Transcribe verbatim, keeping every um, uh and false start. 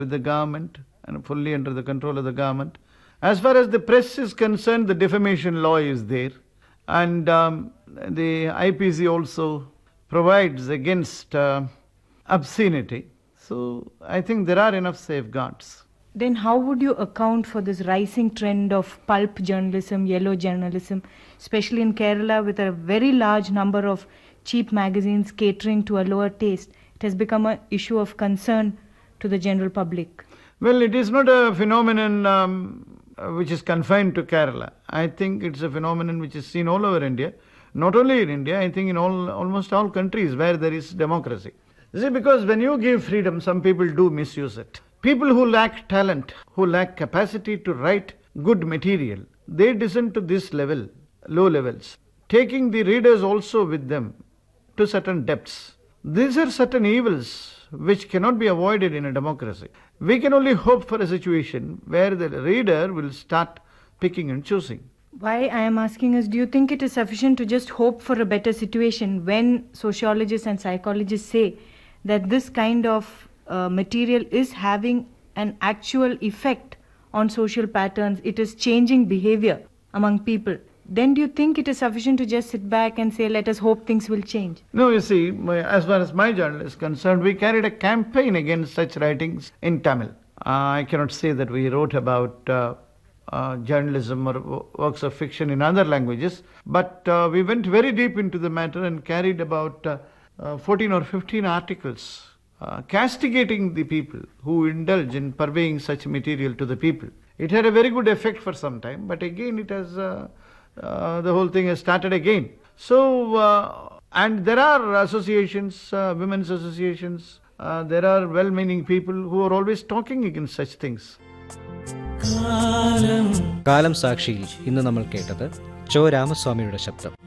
with the government and fully under the control of the government. As far as the press is concerned, the defamation law is there. And um, the I P C also provides against uh, obscenity. So I think there are enough safeguards. Then how would you account for this rising trend of pulp journalism, yellow journalism, especially in Kerala with a very large number of cheap magazines catering to a lower taste? It has become an issue of concern to the general public. Well, it is not a phenomenon um, which is confined to Kerala. I think it's a phenomenon which is seen all over India. Not only in India, I think in all almost all countries where there is democracy. You see, because when you give freedom, some people do misuse it. People who lack talent, who lack capacity to write good material, they descend to this level, low levels, taking the readers also with them to certain depths. These are certain evils which cannot be avoided in a democracy. We can only hope for a situation where the reader will start picking and choosing. Why I am asking is, do you think it is sufficient to just hope for a better situation when sociologists and psychologists say that this kind of uh, material is having an actual effect on social patterns, it is changing behavior among people? Then do you think it is sufficient to just sit back and say, let us hope things will change? No, you see, my, as far as my journal is concerned, we carried a campaign against such writings in Tamil. Uh, I cannot say that we wrote about uh, uh, journalism or w- works of fiction in other languages, but uh, we went very deep into the matter and carried about uh, uh, fourteen or fifteen articles uh, castigating the people who indulge in purveying such material to the people. It had a very good effect for some time, but again it has... Uh, Uh, the whole thing has started again. So, uh, and there are associations, uh, women's associations, uh, there are well-meaning people who are always talking against such things. കാലം സാക്ഷിയിൽ ഇന്ന് നമ്മൾ കേട്ടത് ചോ രാമസ്വാമിയുടെ ശബ്ദം.